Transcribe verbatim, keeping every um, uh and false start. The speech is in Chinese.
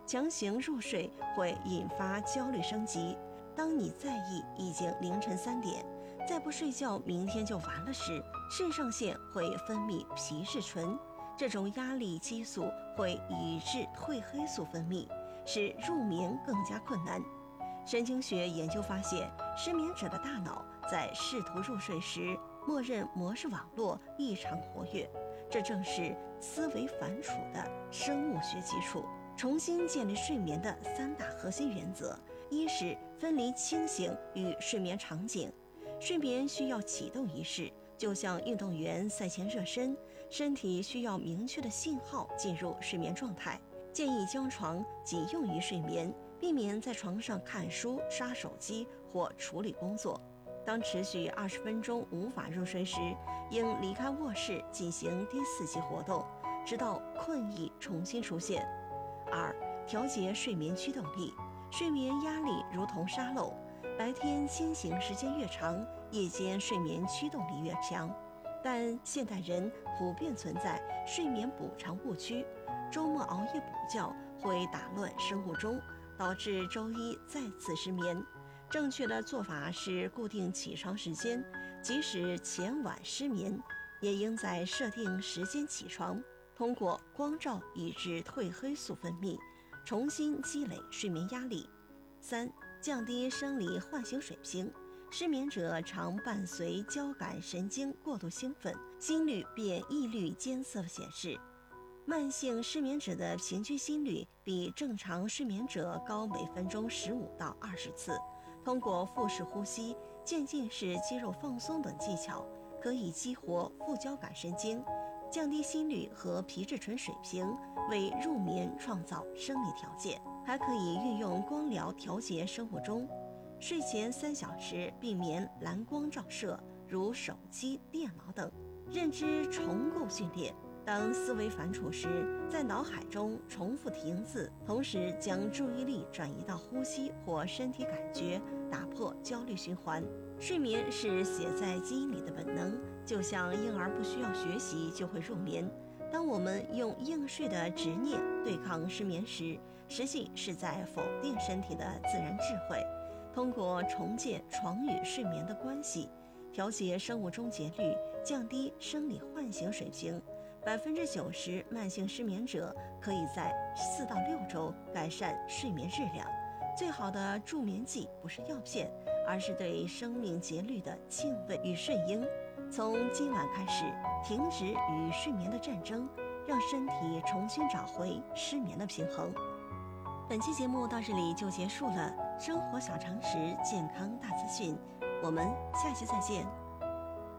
强行入睡会引发焦虑升级。当你在意已经凌晨三点，再不睡觉明天就完了时，肾上腺会分泌皮质醇，这种压力激素会抑制褪黑素分泌，使入眠更加困难。神经学研究发现，失眠者的大脑在试图入睡时，默认模式网络异常活跃，这正是思维反刍的生物学基础。重新建立睡眠的三大核心原则：一是分离清醒与睡眠场景。睡眠需要启动仪式，就像运动员赛前热身，身体需要明确的信号进入睡眠状态。建议将床仅用于睡眠，避免在床上看书、刷手机或处理工作。当持续二十分钟无法入睡时，应离开卧室进行低刺激活动，直到困意重新出现。二、调节睡眠驱动力。睡眠压力如同沙漏，白天清醒时间越长，夜间睡眠驱动力越强。但现代人普遍存在睡眠补偿误区，周末熬夜补觉会打乱生物钟，导致周一再次失眠。正确的做法是固定起床时间，即使前晚失眠，也应在设定时间起床，通过光照抑制褪黑素分泌，重新积累睡眠压力。三、降低生理唤醒水平。失眠者常伴随交感神经过度兴奋，心率变易率监测显示，慢性失眠者的平均心率比正常睡眠者高每分钟十五到二十次。通过腹式呼吸、渐进式肌肉放松等技巧，可以激活副交感神经，降低心率和皮质醇水平，为入眠创造生理条件。还可以运用光疗调节生物钟。睡前三小时避免蓝光照射，如手机、电脑等。认知重构训练。当思维反刍时，在脑海中重复停字，同时将注意力转移到呼吸或身体感觉，打破焦虑循环。睡眠是写在基因里的本能，就像婴儿不需要学习就会入眠。当我们用应睡的执念对抗失眠时，实际是在否定身体的自然智慧。通过重建床与睡眠的关系，调节生物钟节律，降低生理唤醒水平，百分之九十慢性失眠者可以在四到六周改善睡眠质量。最好的助眠剂不是药片，而是对生命节律的敬畏与顺应。从今晚开始，停止与睡眠的战争，让身体重新找回失眠的平衡。本期节目到这里就结束了，生活小常识，健康大资讯，我们下期再见。